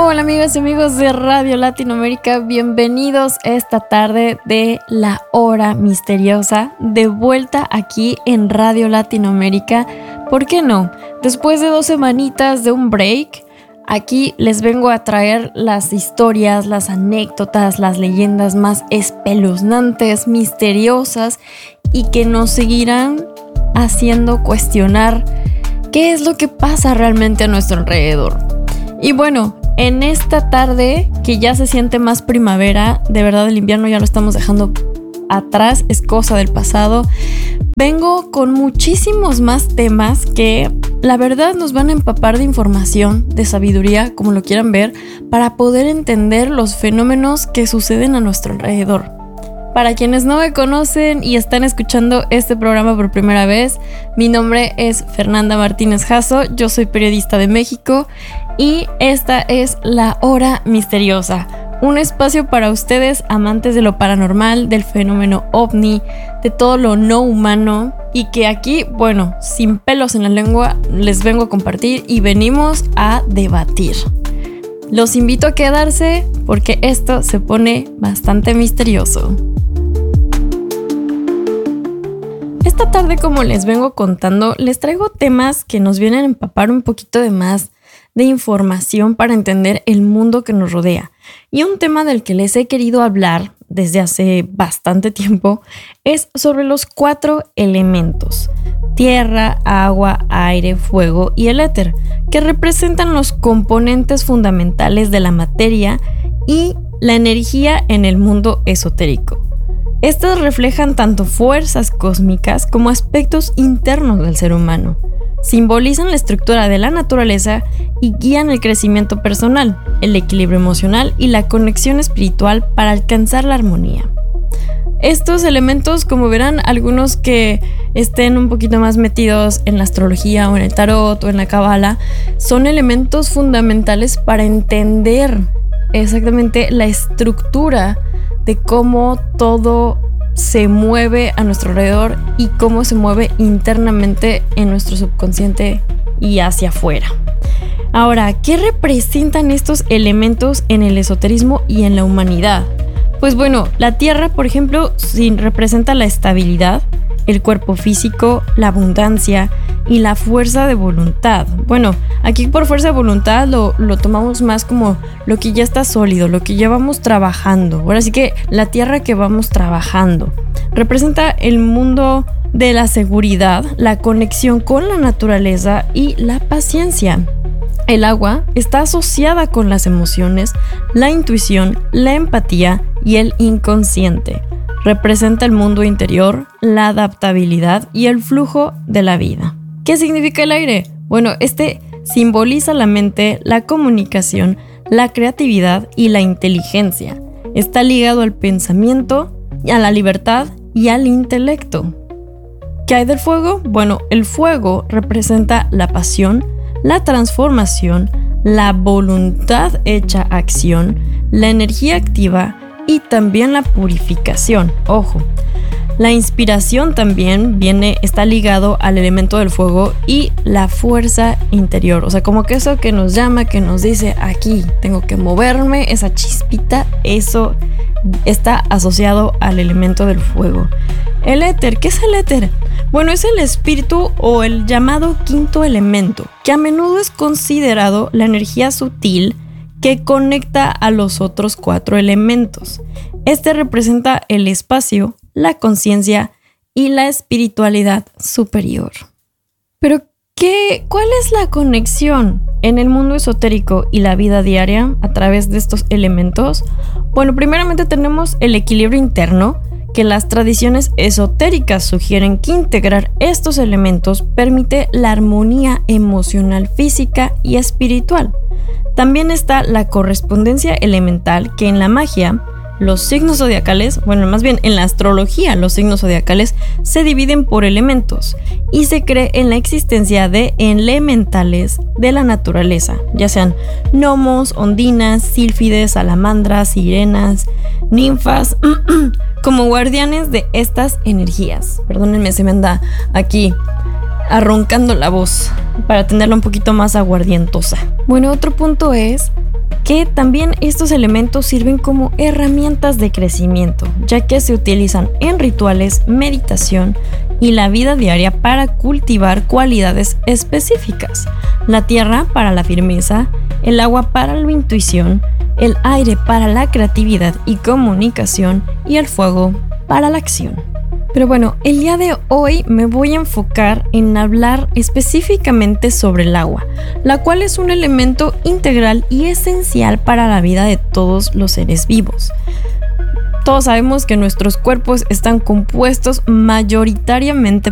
Hola amigas y amigos de Radio Latinoamérica, bienvenidos esta tarde de La Hora Misteriosa, de vuelta aquí en Radio Latinoamérica. ¿Por qué no? Después de 2 semanitas de un break, aquí les vengo a traer las historias, las anécdotas, las leyendas más espeluznantes, misteriosas y que nos seguirán haciendo cuestionar qué es lo que pasa realmente a nuestro alrededor. Y bueno, en esta tarde que ya se siente más primavera, de verdad el invierno ya lo estamos dejando atrás, es cosa del pasado, vengo con muchísimos más temas que la verdad nos van a empapar de información, de sabiduría, como lo quieran ver, para poder entender los fenómenos que suceden a nuestro alrededor. Para quienes no me conocen y están escuchando este programa por primera vez, mi nombre es Fernanda Martínez Jasso, yo soy periodista de México y esta es La Hora Misteriosa, un espacio para ustedes amantes de lo paranormal, del fenómeno ovni, de todo lo no humano y que aquí, bueno, sin pelos en la lengua, les vengo a compartir y venimos a debatir. Los invito a quedarse porque esto se pone bastante misterioso. Esta tarde, como les vengo contando, les traigo temas que nos vienen a empapar un poquito de más de información para entender el mundo que nos rodea. Y un tema del que les he querido hablar desde hace bastante tiempo es sobre los 4 elementos: tierra, agua, aire, fuego y el éter, que representan los componentes fundamentales de la materia y la energía en el mundo esotérico. Estas reflejan tanto fuerzas cósmicas como aspectos internos del ser humano. Simbolizan la estructura de la naturaleza y guían el crecimiento personal, el equilibrio emocional y la conexión espiritual para alcanzar la armonía. Estos elementos, como verán, algunos que estén un poquito más metidos en la astrología o en el tarot o en la cábala, son elementos fundamentales para entender exactamente la estructura de cómo todo se mueve a nuestro alrededor y cómo se mueve internamente en nuestro subconsciente y hacia afuera. Ahora, ¿qué representan estos elementos en el esoterismo y en la humanidad? Pues bueno, la tierra, por ejemplo, representa la estabilidad, el cuerpo físico, la abundancia y la fuerza de voluntad. Bueno, aquí por fuerza de voluntad lo tomamos más como lo que ya está sólido, lo que ya vamos trabajando. Ahora sí que la tierra que vamos trabajando. Representa el mundo de la seguridad, la conexión con la naturaleza y la paciencia. El agua está asociada con las emociones, la intuición, la empatía y el inconsciente. Representa el mundo interior, la adaptabilidad y el flujo de la vida. ¿Qué significa el aire? Bueno, este simboliza la mente, la comunicación, la creatividad y la inteligencia. Está ligado al pensamiento, a la libertad y al intelecto. ¿Qué hay del fuego? Bueno, el fuego representa la pasión, la transformación, la voluntad hecha acción, la energía activa y también la purificación. Ojo, la inspiración también está ligado al elemento del fuego y la fuerza interior. O sea, como que eso que nos llama, que nos dice aquí tengo que moverme, esa chispita, eso está asociado al elemento del fuego. El éter, ¿qué es el éter? Bueno, es el espíritu o el llamado quinto elemento, que a menudo es considerado la energía sutil que conecta a los otros 4 elementos. Este representa el espacio, la conciencia y la espiritualidad superior. Pero, ¿cuál es la conexión en el mundo esotérico y la vida diaria a través de estos elementos? Bueno, primeramente tenemos el equilibrio interno, que las tradiciones esotéricas sugieren que integrar estos elementos permite la armonía emocional, física y espiritual. También está la correspondencia elemental, que en la magia, los signos zodiacales, bueno, más bien en la astrología, los signos zodiacales se dividen por elementos y se cree en la existencia de elementales de la naturaleza, ya sean gnomos, ondinas, sílfides, salamandras, sirenas, ninfas, como guardianes de estas energías. Perdónenme, se me anda aquí arroncando la voz para tenerla un poquito más aguardientosa. Bueno, otro punto es que también estos elementos sirven como herramientas de crecimiento, ya que se utilizan en rituales, meditación y la vida diaria para cultivar cualidades específicas. La tierra para la firmeza, el agua para la intuición, el aire para la creatividad y comunicación y el fuego para la acción. Pero bueno, el día de hoy me voy a enfocar en hablar específicamente sobre el agua, la cual es un elemento integral y esencial para la vida de todos los seres vivos. Todos sabemos que nuestros cuerpos están compuestos mayoritariamente